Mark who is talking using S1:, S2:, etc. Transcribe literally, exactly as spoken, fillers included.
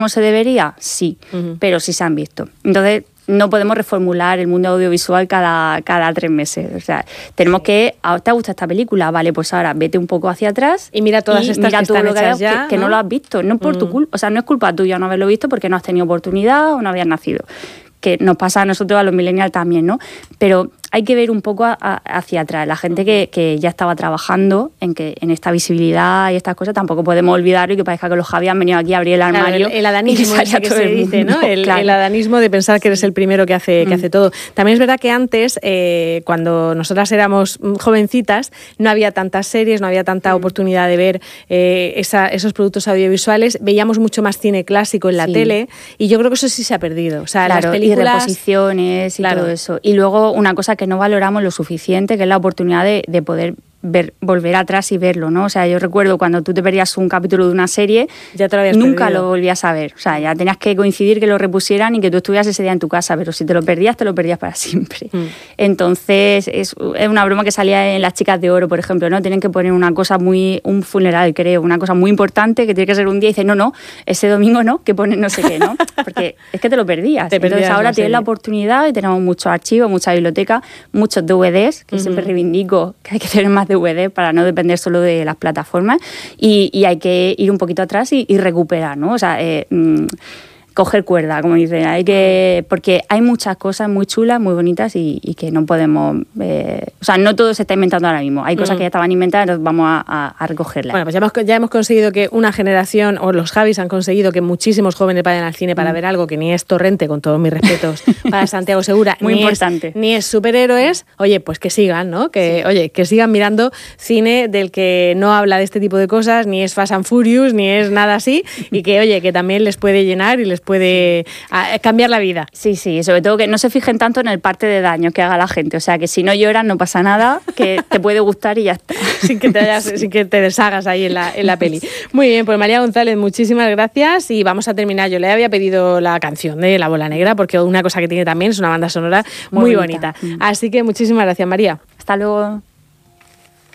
S1: ¿Cómo se debería? Sí, uh-huh. pero sí se han visto. Entonces, no podemos reformular el mundo audiovisual cada, cada tres meses. O sea, tenemos que... ¿Te gusta esta película? Vale, pues ahora vete un poco hacia atrás
S2: y mira todas
S1: y
S2: estas
S1: mira
S2: que
S1: todo
S2: están
S1: lo que,
S2: hechas
S1: hay,
S2: ya,
S1: que, que
S2: ¿no?
S1: no lo has visto. No es por mm. tu culpa. O sea, no es culpa tuya no haberlo visto porque no has tenido oportunidad o no habías nacido. Que nos pasa a nosotros, a los millennials también, ¿no? Pero hay que ver un poco a, a, hacia atrás. La gente que, que ya estaba trabajando en que en esta visibilidad y estas cosas, tampoco podemos olvidar y que parezca que los Javi han venido aquí a abrir el armario.
S2: Claro, el, el adanismo
S1: que,
S2: que se dice, ¿no? El,
S1: claro.
S2: el adanismo de pensar que eres el primero que hace, que mm. hace todo. También es verdad que antes, eh, cuando nosotras éramos jovencitas, no había tantas series, no había tanta mm. oportunidad de ver eh, esa, esos productos audiovisuales. Veíamos mucho más cine clásico en la sí. tele y yo creo que eso sí se ha perdido. O sea,
S1: claro,
S2: las películas...
S1: y reposiciones y claro. todo eso. Y luego una cosa que no valoramos lo suficiente, que es la oportunidad de, de poder ver, volver atrás y verlo, ¿no? O sea, yo recuerdo cuando tú te perdías un capítulo de una serie,
S2: ya te lo habías
S1: nunca
S2: perdido.
S1: Lo volvías a ver. O sea, ya tenías que coincidir que lo repusieran y que tú estuvieras ese día en tu casa, pero si te lo perdías, te lo perdías para siempre. Mm. Entonces, es, es una broma que salía en Las Chicas de Oro, por ejemplo, ¿no? Tienen que poner una cosa muy, un funeral, creo, una cosa muy importante que tiene que ser un día y dices, no, no, ese domingo no, que ponen no sé qué, ¿no? Porque es que te lo perdías.
S2: Te
S1: Entonces, ahora tienes
S2: serie.
S1: la oportunidad y tenemos muchos archivos, mucha biblioteca, muchos D V Ds, que uh-huh. siempre reivindico que hay que tener más D V D para no depender solo de las plataformas y, y hay que ir un poquito atrás y, y recuperar, ¿no? O sea, eh, mmm, coger cuerda, como dicen, hay que, porque hay muchas cosas muy chulas, muy bonitas y, y que no podemos, eh, o sea, no todo se está inventando ahora mismo, hay cosas mm. que ya estaban inventadas, entonces vamos a, a, a recogerlas.
S2: Bueno, pues ya hemos, ya hemos conseguido que una generación, o los Javis han conseguido que muchísimos jóvenes vayan al cine para mm. ver algo que ni es Torrente, con todos mis respetos, para Santiago Segura,
S1: muy
S2: ni
S1: importante.
S2: Es, ni es superhéroes, oye, pues que sigan, ¿no? Que, sí. Oye, que sigan mirando cine del que no habla de este tipo de cosas, ni es Fast and Furious, ni es nada así, y que, oye, que también les puede llenar y les puede a, cambiar la vida.
S1: Sí, sí, sobre todo que no se fijen tanto en el parte de daño que haga la gente, o sea, que si no lloras no pasa nada, que te puede gustar y ya está.
S2: sin, que te hayas, sin que te deshagas ahí en la, en la peli. Muy bien, pues María González, muchísimas gracias y vamos a terminar. Yo le había pedido la canción de La Bola Negra porque una cosa que tiene también es una banda sonora muy, muy bonita. bonita. Así que muchísimas gracias, María.
S1: Hasta luego.